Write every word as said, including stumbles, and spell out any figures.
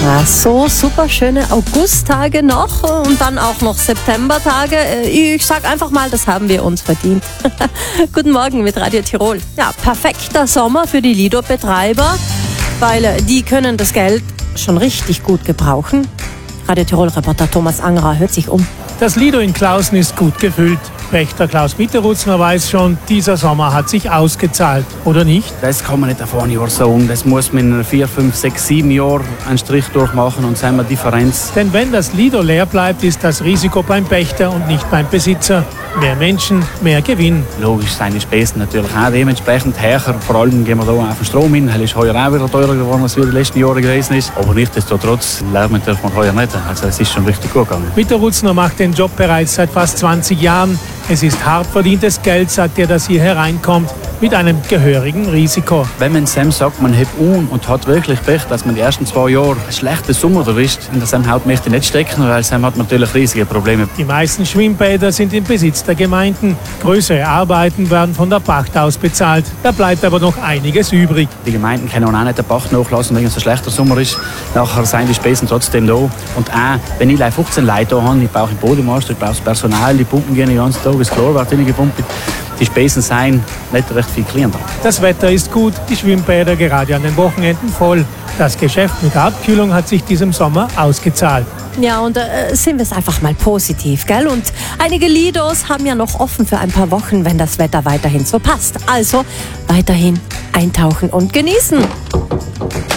Ja, so super schöne Augusttage noch und dann auch noch Septembertage. Ich sag einfach mal, das haben wir uns verdient. Guten Morgen mit Radio Tirol. Ja, perfekter Sommer für die Lido-Betreiber, weil die können das Geld schon richtig gut gebrauchen. Radio Tirol-Reporter Thomas Angerer hört sich um. Das Lido in Klausen ist gut gefüllt. Pächter Klaus Mitterutzner weiß schon, dieser Sommer hat sich ausgezahlt, oder nicht? Das kann man nicht auf ein Jahr sagen. Das muss man in vier, fünf, sechs, sieben Jahren einen Strich durchmachen und sehen wir Differenz. Denn wenn das Lido leer bleibt, ist das Risiko beim Pächter und nicht beim Besitzer. Mehr Menschen, mehr Gewinn. Logisch sind die Spesen natürlich auch dementsprechend höher. Vor allem gehen wir da auf den Strom hin. Das ist heuer auch wieder teurer geworden, als es die letzten Jahre gewesen ist. Aber nichtsdestotrotz lernen wir natürlich heuer nicht. Also es ist schon richtig gut gegangen. Mitterutzner macht den Job bereits seit fast zwanzig Jahren. Es ist hart verdientes Geld, sagt er, das hier hereinkommt, mit einem gehörigen Risiko. Wenn man Sam sagt, man hat un und hat wirklich Pech, dass man die ersten zwei Jahre einen schlechten Sommer erwischt, in der Sam Haut möchte ich nicht stecken, weil Sam hat natürlich riesige Probleme. Die meisten Schwimmbäder sind im Besitz der Gemeinden. Größere Arbeiten werden von der Pacht aus bezahlt. Da bleibt aber noch einiges übrig. Die Gemeinden können auch nicht den Pacht nachlassen, wenn es ein schlechter Sommer ist. Nachher sind die Spesen trotzdem da. Und auch, wenn ich fünfzehn Leute da habe, ich brauche einen Bodenmeister, ich brauche das Personal, die pumpen gehen den ganzen Tag, das Chlor wird reingepumpt. Die Spesen seien nicht recht viel kleiner. Das Wetter ist gut, die Schwimmbäder gerade an den Wochenenden voll. Das Geschäft mit Abkühlung hat sich diesem Sommer ausgezahlt. Ja, und äh, sehen wir es einfach mal positiv, gell? Und einige Lidos haben ja noch offen für ein paar Wochen, wenn das Wetter weiterhin so passt. Also weiterhin eintauchen und genießen.